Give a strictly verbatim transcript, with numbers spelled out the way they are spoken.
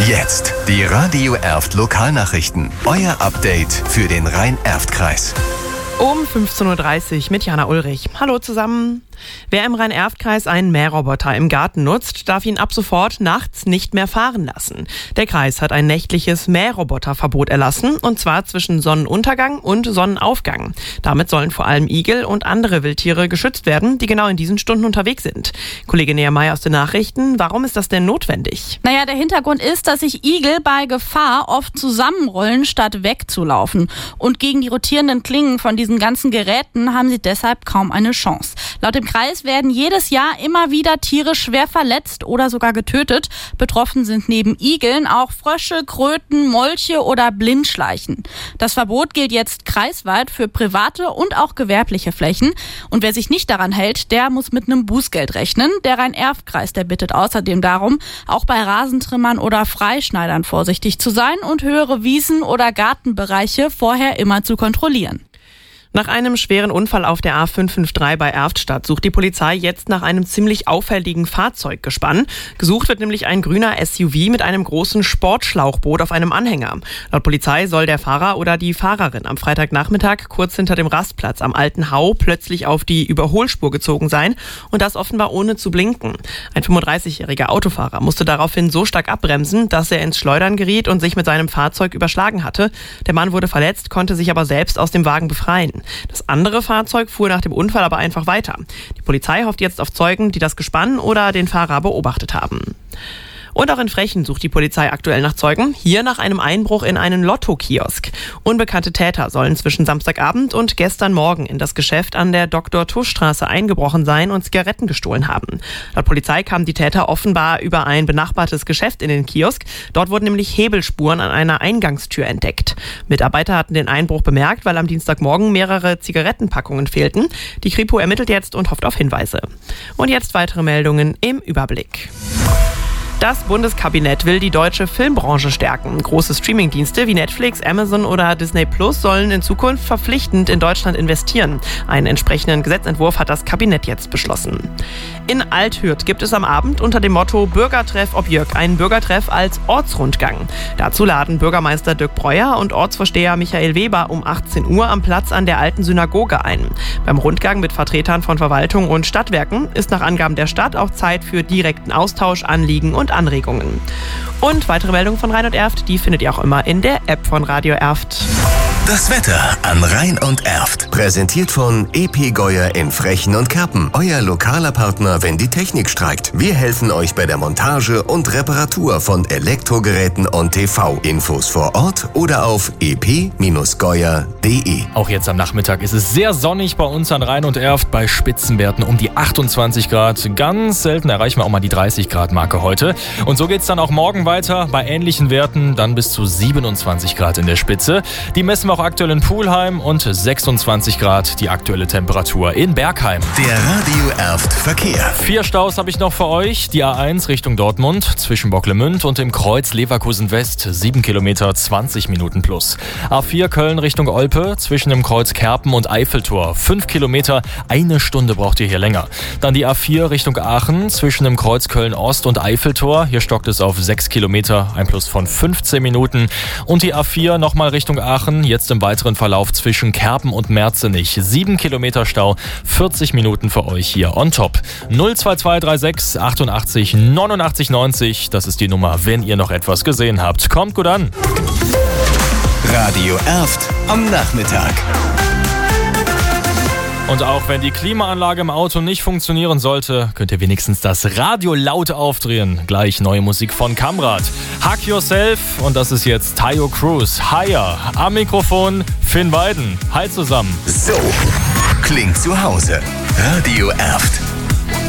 Jetzt die Radio Erft Lokalnachrichten. Euer Update für den Rhein-Erft-Kreis. Um fünfzehn Uhr dreißig mit Jana Ulrich. Hallo zusammen. Wer im Rhein-Erft-Kreis einen Mähroboter im Garten nutzt, darf ihn ab sofort nachts nicht mehr fahren lassen. Der Kreis hat ein nächtliches Mähroboterverbot erlassen, und zwar zwischen Sonnenuntergang und Sonnenaufgang. Damit sollen vor allem Igel und andere Wildtiere geschützt werden, die genau in diesen Stunden unterwegs sind. Kollegin Nea May aus den Nachrichten, warum ist das denn notwendig? Naja, der Hintergrund ist, dass sich Igel bei Gefahr oft zusammenrollen, statt wegzulaufen. Und gegen die rotierenden Klingen von diesen ganzen Geräten haben sie deshalb kaum eine Chance. Laut dem Kreis werden jedes Jahr immer wieder Tiere schwer verletzt oder sogar getötet. Betroffen sind neben Igeln auch Frösche, Kröten, Molche oder Blindschleichen. Das Verbot gilt jetzt kreisweit für private und auch gewerbliche Flächen. Und wer sich nicht daran hält, der muss mit einem Bußgeld rechnen. Der Rhein-Erft-Kreis, der bittet außerdem darum, auch bei Rasentrimmern oder Freischneidern vorsichtig zu sein und höhere Wiesen- oder Gartenbereiche vorher immer zu kontrollieren. Nach einem schweren Unfall auf der A fünf fünf drei bei Erftstadt sucht die Polizei jetzt nach einem ziemlich auffälligen Fahrzeuggespann. Gesucht wird nämlich ein grüner S U V mit einem großen Sportschlauchboot auf einem Anhänger. Laut Polizei soll der Fahrer oder die Fahrerin am Freitagnachmittag kurz hinter dem Rastplatz am Alten Hau plötzlich auf die Überholspur gezogen sein, und das offenbar ohne zu blinken. Ein fünfunddreißigjähriger Autofahrer musste daraufhin so stark abbremsen, dass er ins Schleudern geriet und sich mit seinem Fahrzeug überschlagen hatte. Der Mann wurde verletzt, konnte sich aber selbst aus dem Wagen befreien. Das andere Fahrzeug fuhr nach dem Unfall aber einfach weiter. Die Polizei hofft jetzt auf Zeugen, die das Gespann oder den Fahrer beobachtet haben. Und auch in Frechen sucht die Polizei aktuell nach Zeugen. Hier nach einem Einbruch in einen Lotto-Kiosk. Unbekannte Täter sollen zwischen Samstagabend und gestern Morgen in das Geschäft an der Doktor-Tusch-Straße eingebrochen sein und Zigaretten gestohlen haben. Laut Polizei kamen die Täter offenbar über ein benachbartes Geschäft in den Kiosk. Dort wurden nämlich Hebelspuren an einer Eingangstür entdeckt. Mitarbeiter hatten den Einbruch bemerkt, weil am Dienstagmorgen mehrere Zigarettenpackungen fehlten. Die Kripo ermittelt jetzt und hofft auf Hinweise. Und jetzt weitere Meldungen im Überblick. Das Bundeskabinett will die deutsche Filmbranche stärken. Große Streamingdienste wie Netflix, Amazon oder Disney Plus sollen in Zukunft verpflichtend in Deutschland investieren. Einen entsprechenden Gesetzentwurf hat das Kabinett jetzt beschlossen. In Althürth gibt es am Abend unter dem Motto Bürgertreff ob Jörg einen Bürgertreff als Ortsrundgang. Dazu laden Bürgermeister Dirk Breuer und Ortsvorsteher Michael Weber um achtzehn Uhr am Platz an der alten Synagoge ein. Beim Rundgang mit Vertretern von Verwaltung und Stadtwerken ist nach Angaben der Stadt auch Zeit für direkten Austausch, Anliegen und Anregungen. Und weitere Meldungen von Rhein und Erft, die findet ihr auch immer in der App von Radio Erft. Das Wetter an Rhein und Erft. Präsentiert von E P Geuer in Frechen und Kerpen. Euer lokaler Partner, wenn die Technik streikt. Wir helfen euch bei der Montage und Reparatur von Elektrogeräten und T V. Infos vor Ort oder auf e p geuer punkt de. Auch jetzt am Nachmittag ist es sehr sonnig bei uns an Rhein und Erft bei Spitzenwerten um die achtundzwanzig Grad. Ganz selten erreichen wir auch mal die dreißig Grad Marke heute. Und so geht's dann auch morgen weiter bei ähnlichen Werten, dann bis zu siebenundzwanzig Grad in der Spitze. Die messen wir auch aktuell in Pulheim und sechsundzwanzig Grad die aktuelle Temperatur in Bergheim. Der Radio Erft Verkehr. Vier Staus habe ich noch für euch. Die A eins Richtung Dortmund zwischen Bocklemünd und dem Kreuz Leverkusen West. sieben Kilometer, zwanzig Minuten plus. A vier Köln Richtung Olpe zwischen dem Kreuz Kerpen und Eiffeltor. fünf Kilometer, eine Stunde braucht ihr hier länger. Dann die A vier Richtung Aachen zwischen dem Kreuz Köln Ost und Eiffeltor. Hier stockt es auf sechs Kilometer, ein Plus von fünfzehn Minuten. Und die A vier nochmal Richtung Aachen, jetzt im weiteren Verlauf zwischen Kerpen und Merzenich. sieben Kilometer Stau, vierzig Minuten für euch hier on top. null zwei zwei drei sechs achtundachtzig neunundachtzig neunzig, das ist die Nummer, wenn ihr noch etwas gesehen habt. Kommt gut an. Radio Erft am Nachmittag. Und auch wenn die Klimaanlage im Auto nicht funktionieren sollte, könnt ihr wenigstens das Radio laut aufdrehen. Gleich neue Musik von Kamrat. Hack Yourself, und das ist jetzt Tayo Cruz. Higher. Am Mikrofon Finn Weiden. Hi zusammen. So klingt zu Hause. Radio Erft.